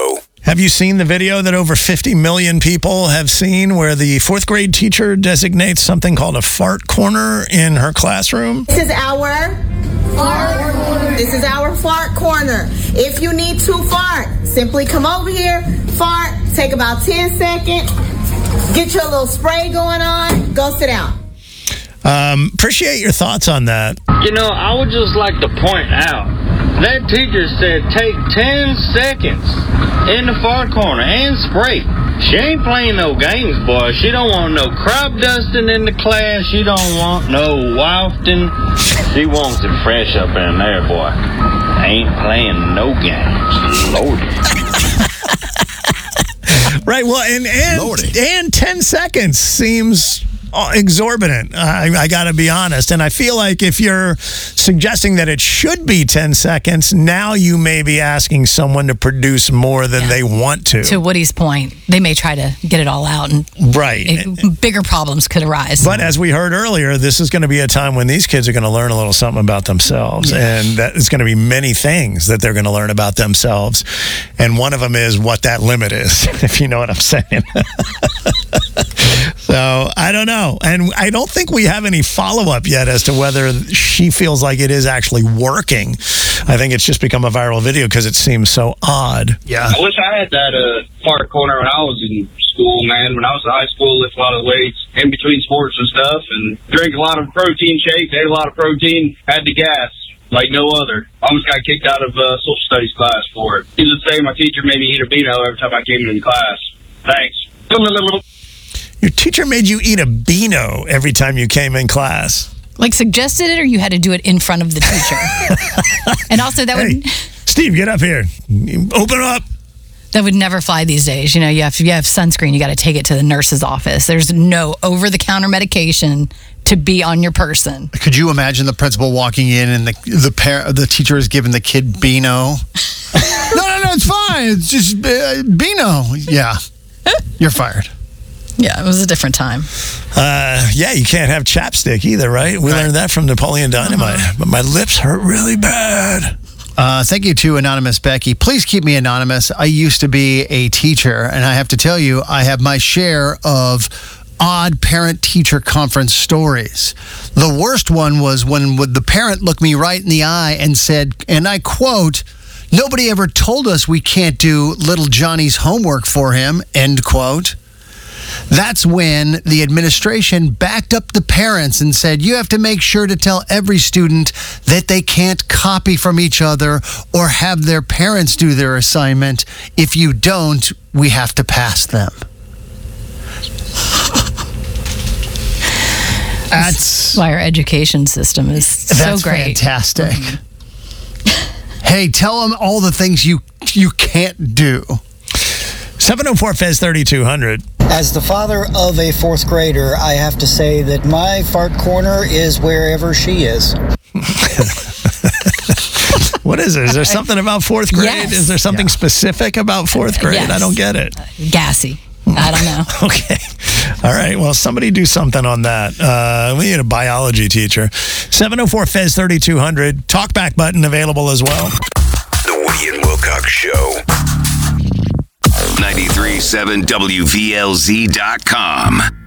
Show. Have you seen the video that over 50 million people have seen where the fourth grade teacher designates something called a fart corner in her classroom? This is our fart corner. This is our fart corner. If you need to fart, simply come over here, fart, take about 10 seconds, get your little spray going on, go sit down. Appreciate your thoughts on that. You know, I would just like to point out, that teacher said take 10 seconds in the far corner and spray. She ain't playing no games, boy. She don't want no crop dusting in the class. She don't want no wafting. She wants it fresh up in there, boy. Ain't playing no games. Lordy. Right, well, and 10 seconds seems exorbitant. I got to be honest. And I feel like if you're suggesting that it should be 10 seconds, now you may be asking someone to produce more than they want to. To Woody's point, they may try to get it all out, and bigger problems could arise. But as we heard earlier, this is going to be a time when these kids are going to learn a little something about themselves. Yeah. And that is going to be many things that they're going to learn about themselves. And one of them is what that limit is, if you know what I'm saying. So, I don't know. And I don't think we have any follow-up yet as to whether she feels like it is actually working. I think it's just become a viral video because it seems so odd. Yeah. I wish I had that far corner when I was in school, man. When I was in high school, lift a lot of weights in between sports and stuff, and drink a lot of protein shakes, ate a lot of protein, had the gas like no other. I almost got kicked out of social studies class for it. Needless to say, my teacher made me eat a Beano every time I came into class. Thanks. Your teacher made you eat a Beano every time you came in class. Like suggested it, or you had to do it in front of the teacher? And also that would... Steve, get up here. Open up. That would never fly these days. You know, you have sunscreen. You got to take it to the nurse's office. There's no over-the-counter medication to be on your person. Could you imagine the principal walking in and the teacher is giving the kid Beano? No, it's fine. It's just Beano. Yeah. You're fired. Yeah, it was a different time. You can't have chapstick either, right? We learned that from Napoleon Dynamite. But my lips hurt really bad. Thank you to Anonymous Becky. Please keep me anonymous. I used to be a teacher, and I have to tell you, I have my share of odd parent-teacher conference stories. The worst one was when the parent looked me right in the eye and said, and I quote, "Nobody ever told us we can't do little Johnny's homework for him," end quote. That's when the administration backed up the parents and said, you have to make sure to tell every student that they can't copy from each other or have their parents do their assignment. If you don't, we have to pass them. That's why our education system is so great. Fantastic. Hey, tell them all the things you can't do. 704-FEZ-3200. As the father of a fourth grader, I have to say that my fart corner is wherever she is. What is it? Is there something about fourth grade? Yes. Is there something specific about fourth grade? Yes. I don't get it. Gassy. I don't know. Okay. All right. Well, somebody do something on that. We need a biology teacher. 704-FEZ-3200. Talkback button available as well. The Woody and Wilcox Show. 93.7 WVLZ.com.